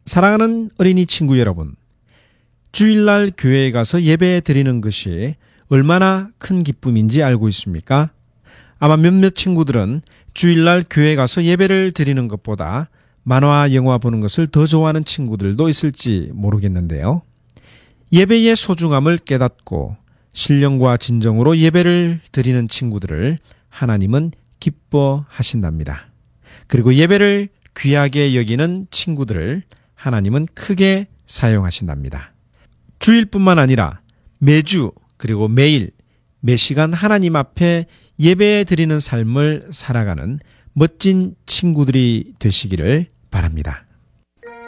사랑하는 어린이 친구 여러분, 주일날 교회에 가서 예배 드리는 것이 얼마나 큰 기쁨인지 알고 있습니까? 아마 몇몇 친구들은 주일날 교회에 가서 예배를 드리는 것보다 만화, 영화 보는 것을 더 좋아하는 친구들도 있을지 모르겠는데요. 예배의 소중함을 깨닫고 신령과 진정으로 예배를 드리는 친구들을 하나님은 기뻐하신답니다. 그리고 예배를 귀하게 여기는 친구들을 하나님은 크게 사용하신답니다. 주일뿐만 아니라 매주 그리고 매일 매 시간 하나님 앞에 예배 드리는 삶을 살아가는 멋진 친구들이 되시기를 바랍니다.